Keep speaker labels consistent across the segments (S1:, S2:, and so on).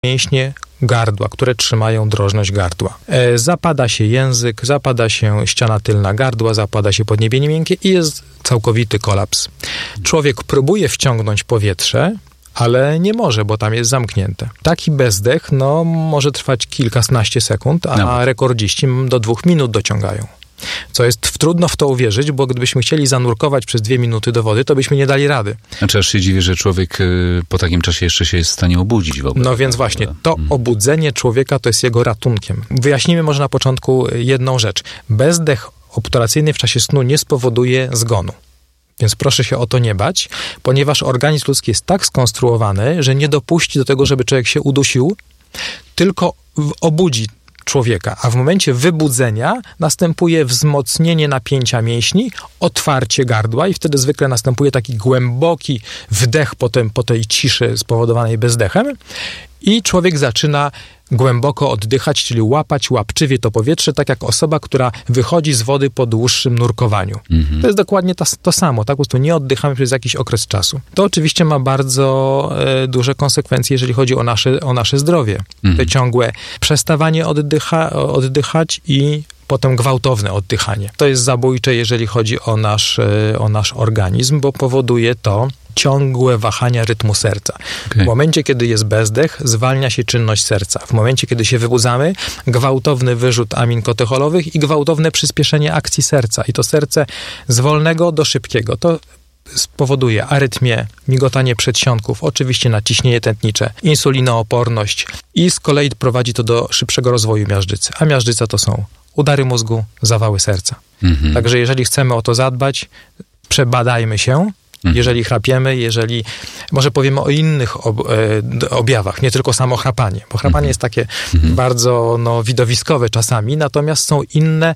S1: mięśnie gardła, które trzymają drożność gardła. Zapada się język, zapada się ściana tylna gardła, zapada się podniebienie miękkie i jest całkowity kolaps. Człowiek próbuje wciągnąć powietrze, ale nie może, bo tam jest zamknięte. Taki bezdech może trwać kilkanaście sekund, a rekordziści do 2 minut dociągają. Co jest trudno w to uwierzyć, bo gdybyśmy chcieli zanurkować przez 2 minuty do wody, to byśmy nie dali rady.
S2: Znaczy, aż się dziwię, że człowiek po takim czasie jeszcze się jest w stanie obudzić w ogóle.
S1: No więc właśnie, to obudzenie człowieka to jest jego ratunkiem. Wyjaśnijmy może na początku jedną rzecz. Bezdech obturacyjny w czasie snu nie spowoduje zgonu. Więc proszę się o to nie bać, ponieważ organizm ludzki jest tak skonstruowany, że nie dopuści do tego, żeby człowiek się udusił, tylko obudzi człowieka, a w momencie wybudzenia następuje wzmocnienie napięcia mięśni, otwarcie gardła i wtedy zwykle następuje taki głęboki wdech po tej ciszy spowodowanej bezdechem i człowiek zaczyna głęboko oddychać, czyli łapać łapczywie to powietrze, tak jak osoba, która wychodzi z wody po dłuższym nurkowaniu. To jest dokładnie to samo, tak? Po prostu nie oddychamy przez jakiś okres czasu. To oczywiście ma bardzo duże konsekwencje, jeżeli chodzi o nasze zdrowie. To ciągłe przestawanie oddychać i potem gwałtowne oddychanie. To jest zabójcze, jeżeli chodzi o nasz organizm, bo powoduje to ciągłe wahania rytmu serca. W momencie, kiedy jest bezdech, zwalnia się czynność serca. W momencie, kiedy się wybudzamy, gwałtowny wyrzut aminkotecholowych i gwałtowne przyspieszenie akcji serca. I to serce z wolnego do szybkiego. To spowoduje arytmię, migotanie przedsionków, oczywiście naciśnienie tętnicze, insulinooporność i z kolei prowadzi to do szybszego rozwoju miażdżycy. A miażdżyca to są udary mózgu, zawały serca. Także jeżeli chcemy o to zadbać, przebadajmy się. Jeżeli chrapiemy, może powiemy o innych objawach, nie tylko samo chrapanie, bo chrapanie jest takie bardzo widowiskowe czasami, natomiast są inne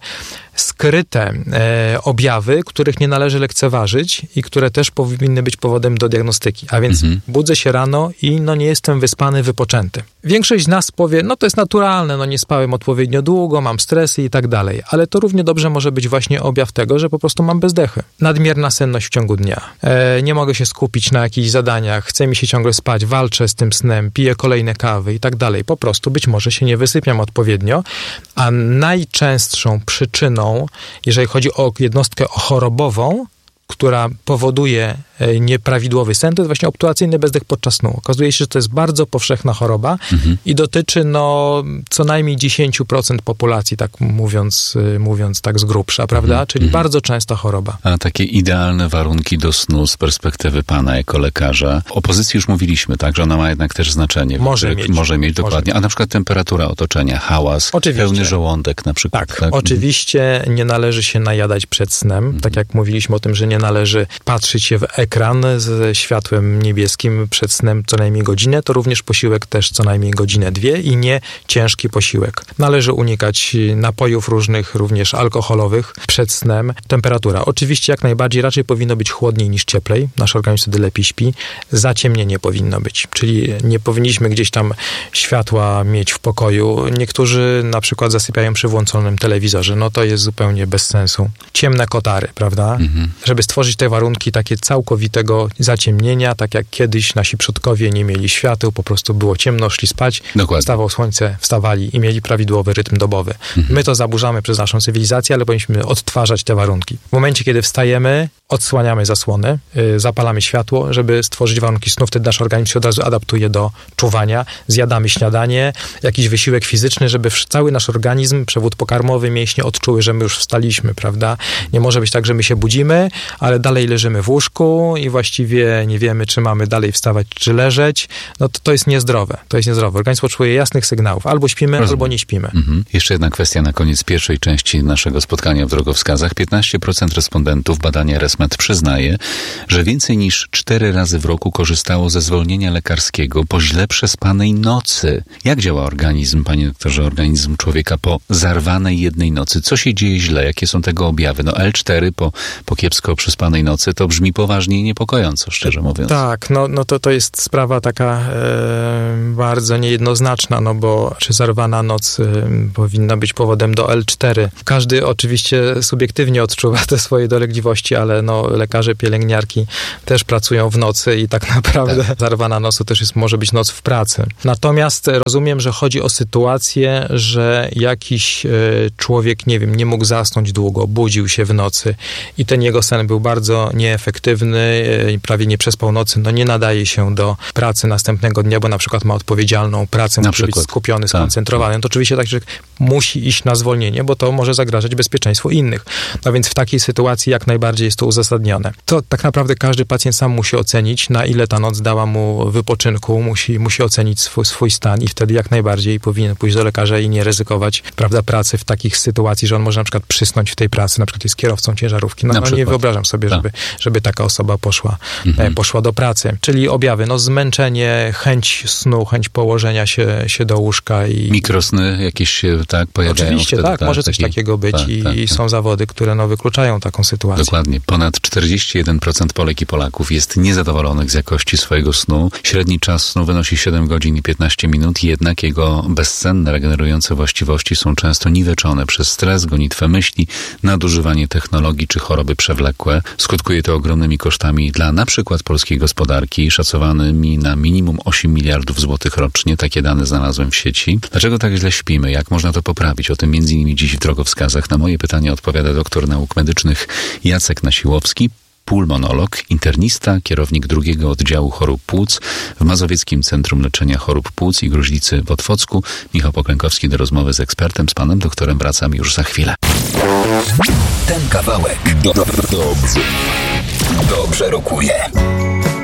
S1: skryte objawy, których nie należy lekceważyć i które też powinny być powodem do diagnostyki. A więc budzę się rano i nie jestem wyspany, wypoczęty. Większość z nas powie, to jest naturalne, nie spałem odpowiednio długo, mam stresy i tak dalej, ale to równie dobrze może być właśnie objaw tego, że po prostu mam bezdechy. Nadmierna senność w ciągu dnia. Nie mogę się skupić na jakichś zadaniach, chce mi się ciągle spać, walczę z tym snem, piję kolejne kawy i tak dalej. Po prostu być może się nie wysypiam odpowiednio, a najczęstszą przyczyną, jeżeli chodzi o jednostkę chorobową, która powoduje nieprawidłowy sen, to jest właśnie obturacyjny bezdech podczas snu. Okazuje się, że to jest bardzo powszechna choroba i dotyczy co najmniej 10% populacji, tak mówiąc tak z grubsza, prawda? Czyli bardzo częsta choroba.
S2: A takie idealne warunki do snu z perspektywy pana jako lekarza. O pozycji już mówiliśmy, tak? Że ona ma jednak też znaczenie. Może mieć, dokładnie. A na przykład temperatura otoczenia, hałas, pełny żołądek na przykład.
S1: Tak? Oczywiście nie należy się najadać przed snem. Tak jak mówiliśmy o tym, że nie należy patrzeć się w ekran ze światłem niebieskim przed snem co najmniej godzinę, to również posiłek też co najmniej godzinę, 2 i nie ciężki posiłek. Należy unikać napojów różnych, również alkoholowych przed snem. Temperatura. Oczywiście jak najbardziej raczej powinno być chłodniej niż cieplej. Nasz organizm wtedy lepiej śpi. Zaciemnienie powinno być. Czyli nie powinniśmy gdzieś tam światła mieć w pokoju. Niektórzy na przykład zasypiają przy włączonym telewizorze. To jest zupełnie bez sensu. Ciemne kotary, prawda? Żeby stworzyć te warunki takie całkowitego zaciemnienia, tak jak kiedyś nasi przodkowie nie mieli świateł, po prostu było ciemno, szli spać, wstawało słońce, wstawali i mieli prawidłowy rytm dobowy. My to zaburzamy przez naszą cywilizację, ale powinniśmy odtwarzać te warunki. W momencie, kiedy wstajemy, odsłaniamy zasłony, zapalamy światło, żeby stworzyć warunki snu, wtedy nasz organizm się od razu adaptuje do czuwania, zjadamy śniadanie, jakiś wysiłek fizyczny, żeby cały nasz organizm, przewód pokarmowy, mięśnie odczuły, że my już wstaliśmy, prawda? Nie może być tak, że my się budzimy, ale dalej leżymy w łóżku i właściwie nie wiemy, czy mamy dalej wstawać, czy leżeć. To jest niezdrowe. Organizm potrzebuje jasnych sygnałów. Albo śpimy, albo nie śpimy.
S2: Jeszcze jedna kwestia na koniec pierwszej części naszego spotkania w drogowskazach. 15% respondentów badania ResMed przyznaje, że więcej niż 4 razy w roku korzystało ze zwolnienia lekarskiego po źle przespanej nocy. Jak działa organizm, panie doktorze, organizm człowieka po zarwanej jednej nocy? Co się dzieje źle? Jakie są tego objawy? L4 po kiepsko przespanej nocy, to brzmi poważnie i niepokojąco, szczerze mówiąc.
S1: Tak, no to jest sprawa taka bardzo niejednoznaczna, no bo czy zarwana noc powinna być powodem do L4. Każdy oczywiście subiektywnie odczuwa te swoje dolegliwości, ale no lekarze, pielęgniarki też pracują w nocy i tak naprawdę zarwana noc to też może być noc w pracy. Natomiast rozumiem, że chodzi o sytuację, że jakiś człowiek, nie wiem, nie mógł zasnąć długo, budził się w nocy i ten jego sen był bardzo nieefektywny i prawie nie przespał nocy, no nie nadaje się do pracy następnego dnia, bo na przykład ma odpowiedzialną pracę, musi być skupiony, skoncentrowany. To oczywiście tak, że musi iść na zwolnienie, bo to może zagrażać bezpieczeństwu innych. No więc w takiej sytuacji jak najbardziej jest to uzasadnione. To tak naprawdę każdy pacjent sam musi ocenić, na ile ta noc dała mu wypoczynku, musi ocenić swój stan i wtedy jak najbardziej powinien pójść do lekarza i nie ryzykować, prawda, pracy w takich sytuacji, że on może na przykład przysnąć w tej pracy, na przykład jest kierowcą ciężarówki. No nie wyobrażam sobie, żeby taka osoba poszła do pracy. Czyli objawy, no zmęczenie, chęć snu, chęć położenia się do łóżka i...
S2: Mikrosny jakieś się pojawiają?
S1: Oczywiście, wtedy, może coś takiego być i są zawody, które wykluczają taką sytuację.
S2: Dokładnie. Ponad 41% Polek i Polaków jest niezadowolonych z jakości swojego snu. Średni czas snu wynosi 7 godzin i 15 minut, jednak jego bezcenne, regenerujące właściwości są często niweczone przez stres, gonitwę myśli, nadużywanie technologii czy choroby przewlekłe. Skutkuje to ogromnymi kosztami dla na przykład polskiej gospodarki, szacowanymi na minimum 8 miliardów złotych rocznie. Takie dane znalazłem w sieci. Dlaczego tak źle śpimy? Jak można to poprawić? O tym m.in. dziś w Drogowskazach. Na moje pytanie odpowiada doktor nauk medycznych Jacek Nasiłowski, pulmonolog, internista, kierownik drugiego oddziału chorób płuc w Mazowieckim Centrum Leczenia Chorób Płuc i Gruźlicy w Otwocku. Michał Poklękowski do rozmowy z ekspertem, z panem doktorem wracam już za chwilę.
S3: Ten kawałek dobrze rokuje.